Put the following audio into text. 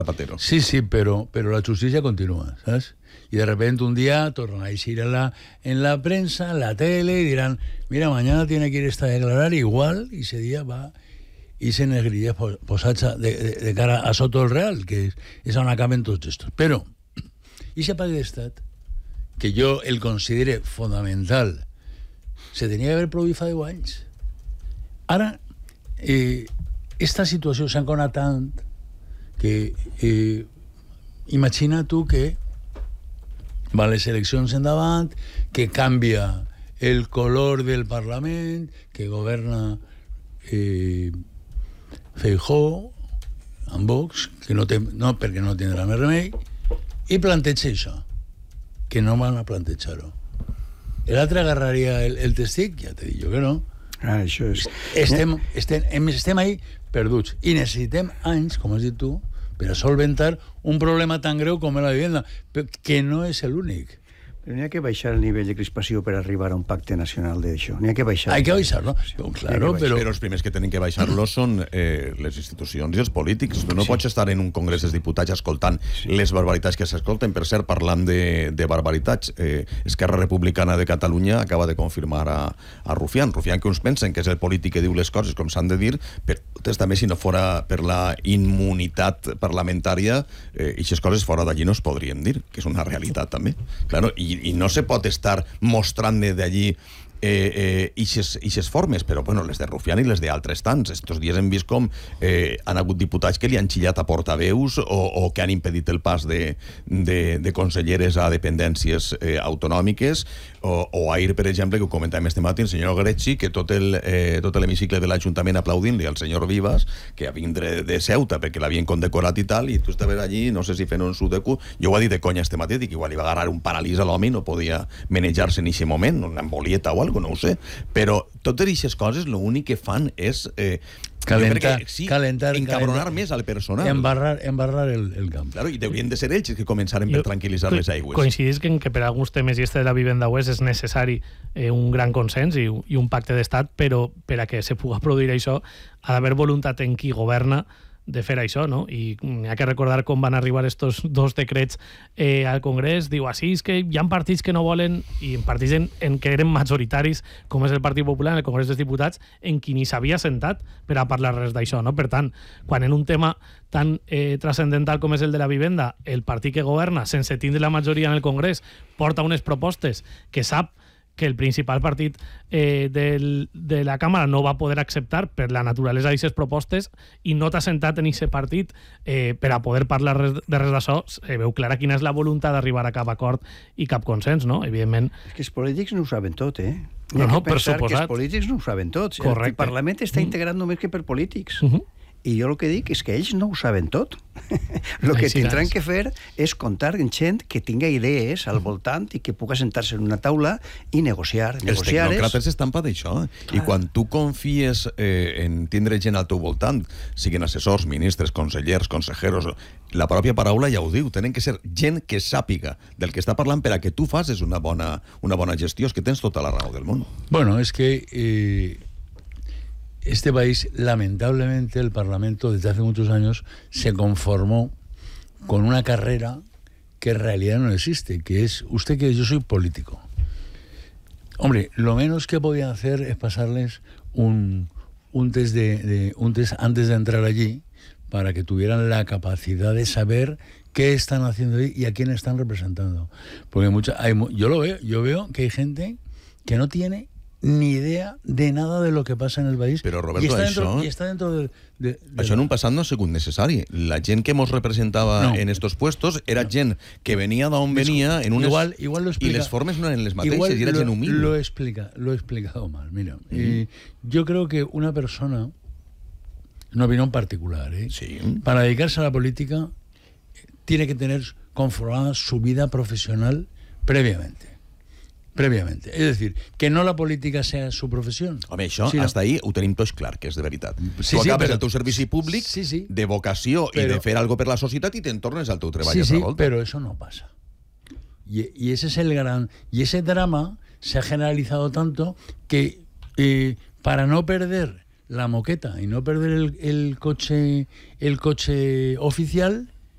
Zapatero. Sí, pero la justicia continúa, ¿sabes? Y de repente un día tornan a ir en la prensa, en la tele, y dirán, mira, mañana tiene que ir esta a declarar igual, y ese día va y se negrilla posatxa de cara a Soto del Real, que és on acaben tots estos. Però, i ese pacte d'estat, que jo el considere fonamental, se tenia que haver produït fa 10 anys. Ara, esta situació s'ha enconat tant que imagina tu que van les eleccions endavant, que canvia el color del Parlament, que governa Feijóo amb Vox, que perquè no tindrà més remei, i planteja això, que no van a plantejar-ho. L'altre agarraria el testic, ja t'he dit jo que no. Això és... Estem ahí perduts i necessitem anys, com has dit tu, per a solventar un problema tan greu com la vivienda, que no és l'únic. Però n'hi ha que baixar el nivell de crispació per arribar a un pacte nacional d'això. N'hi ha que baixar. Hay que baixar-lo. Claro, però els primers que tenen que baixar-lo són les institucions i els polítics. No pots estar en un congrés dels diputats escoltant les barbaritats que s'escolten. Per cert, parlant de barbaritats, Esquerra Republicana de Catalunya acaba de confirmar a Rufián. Rufián, que uns pensen que és el polític que diu les coses com s'han de dir, però també si no fora per la immunitat parlamentària, aquestes coses fora d'allí no es podrien dir, que és una realitat també. Claro, i no se pot estar mostrant d'allí ixes formes, però bueno, les de Rufián i les d'altres tants. Estos dies hem vist com han hagut diputats que li han xillat a portaveus o que han impedit el pas de conselleres a dependències autonòmiques, o ahir, per exemple, que ho comentàvem este matí, el senyor Grecci, que tot l'hemicicle de l'Ajuntament aplaudint-li al senyor Vivas, que a vindre de Ceuta perquè l'havien condecorat i tal, i tu estaves allí, no sé si fent un sudecu, jo ho he dit de conya este matí, dic, igual li va agarrar un paralís a l'home i no podia manejar-se en aquest moment, una embolieta o algo, no ho sé, però totes aquestes coses l'únic que fan és calentar, encabronar més al personal, embarrar el camp. Claro, i haurien de ser ells que començaren per tranquil·litzar les aigües. Coincidís que per alguns temes i este de la vivenda és necessari un gran consens i un pacte d'estat, però per a que se pugui produir això ha d'haver voluntat en qui governa de fer això, no? I n'hi ha que recordar com van arribar estos dos decrets al Congrés. Diu, així és que hi ha partits que no volen, i partits en que eren majoritaris, com és el Partit Popular en el Congrés dels Diputats, en qui ni s'havia sentat per a parlar res d'això, no? Per tant, quan en un tema tan transcendental com és el de la vivenda, el partit que governa, sense tindre la majoria en el Congrés, porta unes propostes que sap que el principal partit de la Càmara no va poder acceptar per la naturalesa d'aquestes propostes, i no t'ha sentat en aquest partit per a poder parlar de res d'això, veu clara quina és la voluntat d'arribar a cap acord i cap consens, no? Evidentment... És que els polítics no ho saben tot, No, per suposat. Que els polítics no ho saben tot. Correcte. El Parlament està integrat només que per polítics. I jo el que dic és que ells no ho saben tot. El que tindran que fer és comptar amb gent que tinga idees al voltant i que puga sentar-se en una taula i negociar. Els tecnòcrates estan per d'això. I quan tu confies en tindre gent al teu voltant, siguin assessors, ministres, consellers, consejeros, la pròpia paraula ja ho diu, tenen que ser gent que sàpiga del que està parlant per a que tu facis una bona gestió. És que tens tota la raó del món. Bueno, es que... este país, lamentablemente, el Parlamento desde hace muchos años se conformó con una carrera que en realidad no existe, que es, usted que yo soy político. Hombre, lo menos que podían hacer es pasarles un test un test antes de entrar allí, para que tuvieran la capacidad de saber qué están haciendo ahí y a quién están representando. Porque yo veo que hay gente que no tiene ni idea de nada de lo que pasa en el país. Però, Roberto, està dentro de això en un passat no ha sigut necessari. La gent que mos representava en estos puestos era gent que venia d'on venia en unes... igual lo explica, y les formes no eren les mateixes, y era gent humil. Lo he explicado mal. Mira, yo creo que una persona, una opinión particular, sí, para dedicarse a la política tiene que tener conformada su vida profesional previamente. Es decir, que no la política sea su profesión. Home, això, hasta ahí ho tenim tots clar, que és de veritat. Tu acabes el teu servici públic de vocació i de fer algo per la societat i te'n tornes al teu treball a volta. Pero eso no pasa. Y ese es el gran... Y ese drama se ha generalizado tanto que para no perder la moqueta y no perder el coche oficial,